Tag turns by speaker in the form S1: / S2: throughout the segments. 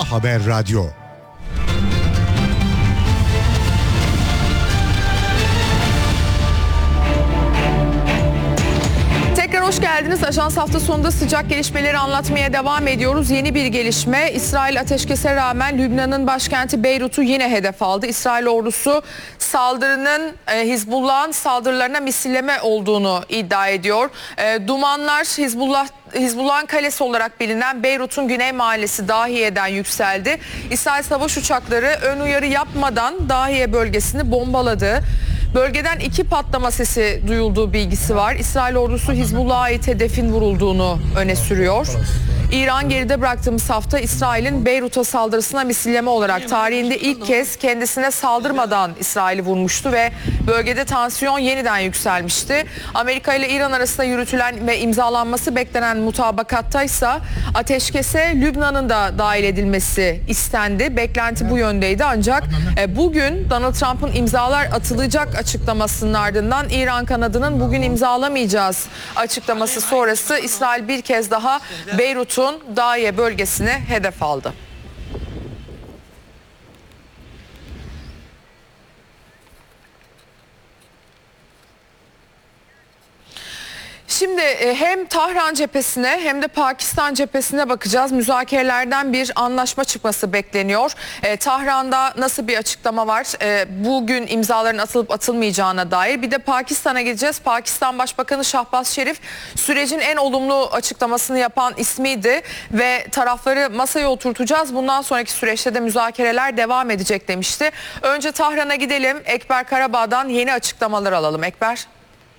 S1: Ana Haber Radyo.
S2: Tekrar hoş geldiniz. Ajans hafta sonunda sıcak gelişmeleri anlatmaya devam ediyoruz. Yeni bir gelişme. İsrail ateşkese rağmen Lübnan'ın başkenti Beyrut'u yine hedef aldı. İsrail ordusu saldırının Hizbullah'ın saldırılarına misilleme olduğunu iddia ediyor. Dumanlar Hizbullah'ın kalesi olarak bilinen Beyrut'un güney mahallesi Dahiye'den yükseldi. İsrail savaş uçakları ön uyarı yapmadan Dahiye bölgesini bombaladı. Bölgeden 2 patlama sesi duyulduğu bilgisi var. İsrail ordusu Hizbullah'a ait hedefin vurulduğunu öne sürüyor. İran geride bıraktığımız hafta İsrail'in Beyrut'a saldırısına misilleme olarak tarihinde ilk kez kendisine saldırmadan İsrail'i vurmuştu ve bölgede tansiyon yeniden yükselmişti. Amerika ile İran arasında yürütülen ve imzalanması beklenen mutabakattaysa ateşkese Lübnan'ın da dahil edilmesi istendi. Beklenti bu yöndeydi ancak bugün Donald Trump'ın imzalar atılacak açıklamasının ardından İran kanadının bugün imzalamayacağız açıklaması sonrası İsrail bir kez daha Beyrut'un Dahiye bölgesini hedef aldı. Şimdi hem Tahran cephesine hem de Pakistan cephesine bakacağız. Müzakerelerden bir anlaşma çıkması bekleniyor. Tahran'da nasıl bir açıklama var? Bugün imzaların atılıp atılmayacağına dair. Bir de Pakistan'a gideceğiz. Pakistan Başbakanı Şahbaz Şerif sürecin en olumlu açıklamasını yapan ismiydi ve tarafları masaya oturtacağız. Bundan sonraki süreçte de müzakereler devam edecek demişti. Önce Tahran'a gidelim. Ekber Karabağ'dan yeni açıklamalar alalım. Ekber.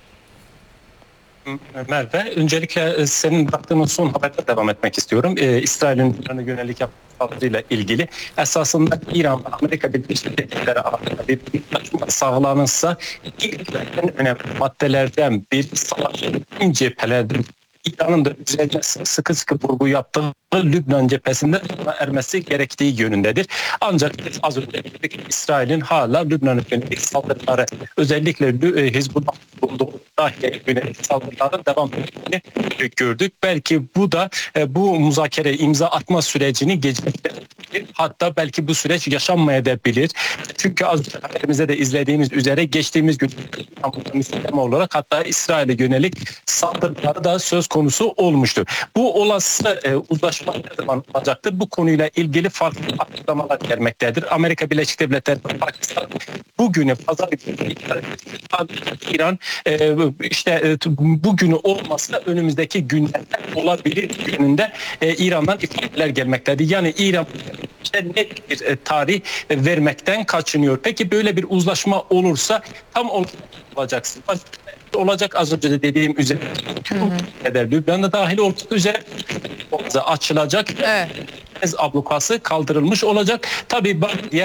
S3: Merve, öncelikle senin baktığın son haberde devam etmek istiyorum. İsrail'in İran'a yönelik yaptığı saldırıyla ilgili esasında İran ve Amerika Birleşik Devletleri arasında bir anlaşma sağlanırsa en önemli maddelerden bir savaşın tüm cephelerde İran'ın da üzerine sıkı vurgu yaptığı Lübnan cephesinde ermesi gerektiği yönündedir. Ancak az önce İsrail'in hala Lübnan'a yönelik saldırıları, özellikle Hizbullah yönelik saldırıların devam ettiğini gördük. Belki bu da bu müzakere imza atma sürecini geciktirebilir. Hatta belki bu süreç yaşanmayabilir. Çünkü az önce haberimizde de izlediğimiz üzere geçtiğimiz gün olarak hatta İsrail'e yönelik saldırıları da söz konusu olmuştu. Bu olası uzlaşma ne zaman olacaktır? Bu konuyla ilgili farklı açıklamalar gelmektedir. Amerika Birleşik Devletleri, Pakistan bugünü pazar günü İran işte bugünü olmasa önümüzdeki günlerde olabilir yönünde İran'dan ifadeler gelmektedir. Yani İran net bir tarih vermekten kaçınıyor. Peki böyle bir uzlaşma olursa tam olacak az önce de dediğim üzere Lübnan'da dahil olmak üzere açılacak. Evet. Ablukası kaldırılmış olacak. Tabii diğer